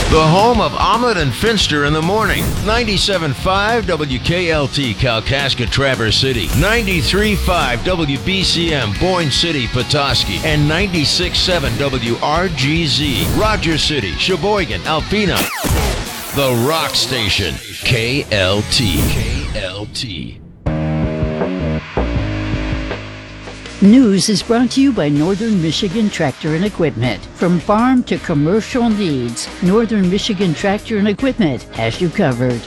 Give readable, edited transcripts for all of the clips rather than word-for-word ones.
The home of Omelet and Finster in the morning. 97.5 WKLT Kalkaska Traverse City. 93.5 WBCM Boyne City Petoskey. And 96.7 WRGZ Rogers City, Sheboygan, Alpena. The Rock Station. KLT. KLT. News is brought to you by Northern Michigan Tractor and Equipment. From farm to commercial needs, Northern Michigan Tractor and Equipment has you covered.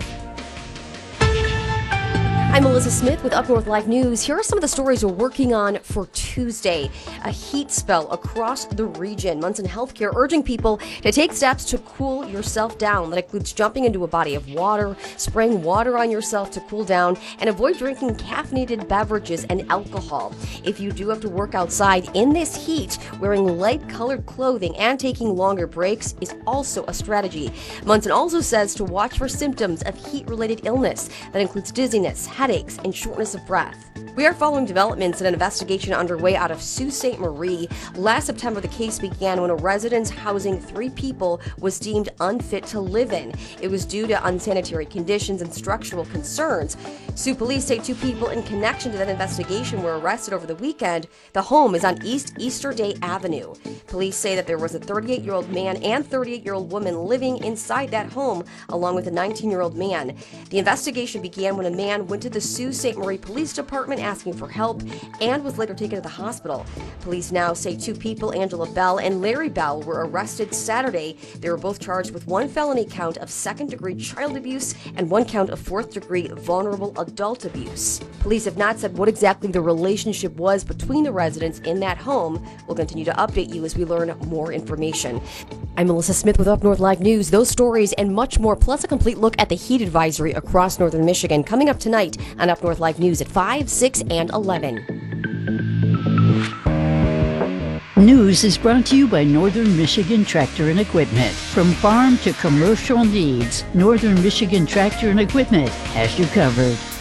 I'm Melissa Smith with Up North Live News. Here are some of the stories we're working on for Tuesday. A heat spell across the region. Munson Healthcare urging people to take steps to cool yourself down. That includes jumping into a body of water, spraying water on yourself to cool down, and avoid drinking caffeinated beverages and alcohol. If you do have to work outside in this heat, wearing light-colored clothing and taking longer breaks is also a strategy. Munson also says to watch for symptoms of heat-related illness. That includes dizziness, headaches, and shortness of breath. We are following developments in an investigation underway out of Sault Ste. Marie. Last September, the case began when a residence housing 3 people was deemed unfit to live in. It was due to unsanitary conditions and structural concerns. Sault police say 2 people in connection to that investigation were arrested over the weekend. The home is on East Easterday Avenue. Police say that there was a 38-year-old man and 38-year-old woman living inside that home, along with a 19-year-old man. The investigation began when a man went to the Sault Ste. Marie Police Department asking for help and was later taken to the hospital. Police now say 2 people, Angela Bell and Larry Bell, were arrested Saturday. They were both charged with 1 felony count of 2nd-degree child abuse and 1 count of 4th-degree vulnerable adult abuse. Police have not said what exactly the relationship was between the residents in that home. We'll continue to update you as we learn more information. I'm Melissa Smith with Up North Live News. Those stories and much more, plus a complete look at the heat advisory across northern Michigan, coming up tonight on Up North Live News at 5, 6, and 11. News is brought to you by Northern Michigan Tractor and Equipment. From farm to commercial needs, Northern Michigan Tractor and Equipment has you covered.